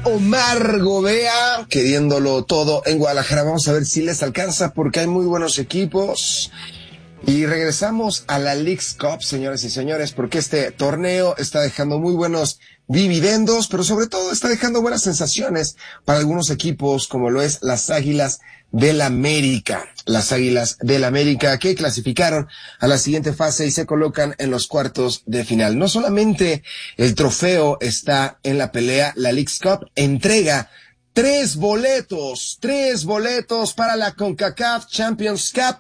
Omar Gobea, queriéndolo todo en Guadalajara. Vamos a ver si les alcanza porque hay muy buenos equipos. Y regresamos a la Leagues Cup, señores y señores, porque este torneo está dejando muy buenos dividendos, pero sobre todo está dejando buenas sensaciones para algunos equipos, como lo es las Águilas del América. Las Águilas del América que clasificaron a la siguiente fase y se colocan en los cuartos de final. No solamente el trofeo está en la pelea, la Leagues Cup entrega tres boletos para la CONCACAF Champions Cup.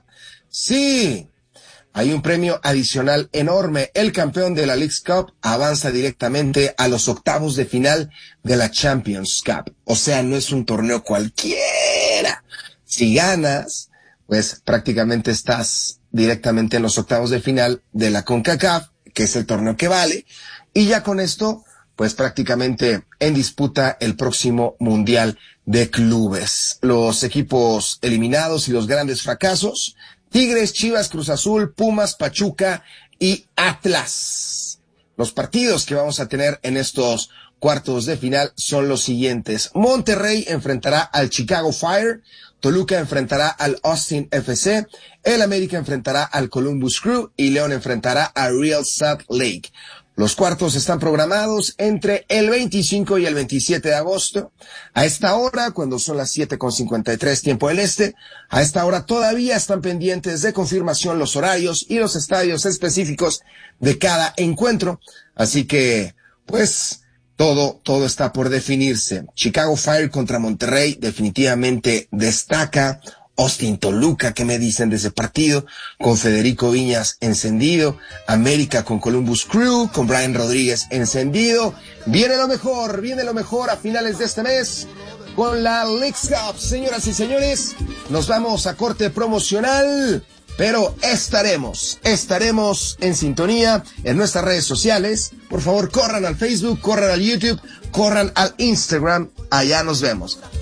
Sí. Hay un premio adicional enorme. El campeón de la Leagues Cup avanza directamente a los octavos de final de la Champions Cup. O sea, no es un torneo cualquiera. Si ganas, pues prácticamente estás directamente en los octavos de final de la CONCACAF, que es el torneo que vale. Y ya con esto, pues prácticamente en disputa el próximo Mundial de Clubes. Los equipos eliminados y los grandes fracasos: Tigres, Chivas, Cruz Azul, Pumas, Pachuca y Atlas. Los partidos que vamos a tener en estos cuartos de final son los siguientes. Monterrey enfrentará al Chicago Fire, Toluca enfrentará al Austin FC, el América enfrentará al Columbus Crew y León enfrentará a Real Salt Lake. Los cuartos están programados entre el 25 y el 27 de agosto. A esta hora, cuando son las 7:53 tiempo del este, a esta hora todavía están pendientes de confirmación los horarios y los estadios específicos de cada encuentro. Así que, pues, todo está por definirse. Chicago Fire contra Monterrey definitivamente destaca. Austin Toluca, ¿qué me dicen de ese partido? Con Federico Viñas encendido, América con Columbus Crew, con Brian Rodríguez encendido. Viene lo mejor a finales de este mes con la Leagues Cup. Señoras y señores, nos vamos a corte promocional, pero estaremos en sintonía en nuestras redes sociales. Por favor, corran al Facebook, corran al YouTube, corran al Instagram. Allá nos vemos.